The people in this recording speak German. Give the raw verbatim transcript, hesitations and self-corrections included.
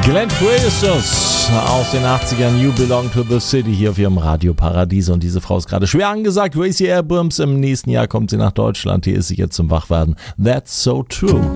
Glenn Frey aus den achtzigern, You Belong to the City, hier auf ihrem Radio Paradies. Und diese Frau ist gerade schwer angesagt. Gracie Abrams, im nächsten Jahr kommt sie nach Deutschland. Hier ist sie jetzt zum Wachwerden. That's so true.